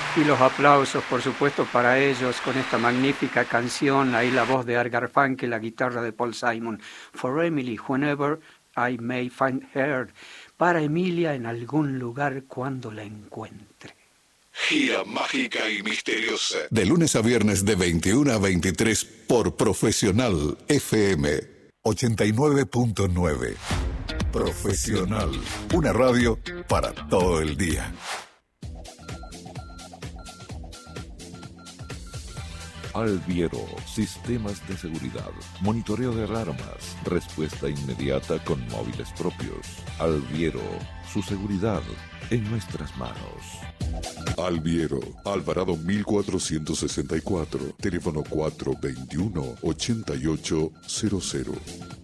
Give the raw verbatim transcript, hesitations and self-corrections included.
Y los aplausos, por supuesto, para ellos con esta magnífica canción. Ahí la voz de Art Garfunkel, la guitarra de Paul Simon. For Emily, whenever I may find her. Para Emilia en algún lugar cuando la encuentre. Gira mágica y misteriosa. De lunes a viernes de veintiuno a veintitrés por Profesional F M ochenta y nueve punto nueve. Profesional, una radio para todo el día. Alviero, sistemas de seguridad, monitoreo de alarmas, respuesta inmediata con móviles propios. Alviero, su seguridad en nuestras manos. Alviero, Alvarado mil cuatrocientos sesenta y cuatro, teléfono cuatro dos uno, ocho ocho cero cero.